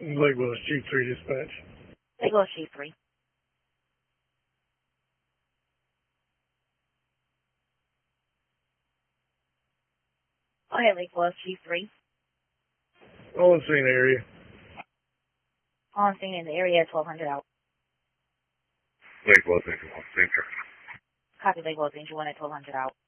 Lake Willis, Chief 3 dispatch. Lake Willis, Chief 3. Okay, Lake Willis, Chief 3. On scene area. On scene in the area at 1200 out. Lake Willis, Angel 1, same truck. Copy, Lake Willis, Angel 1 at 1200 out.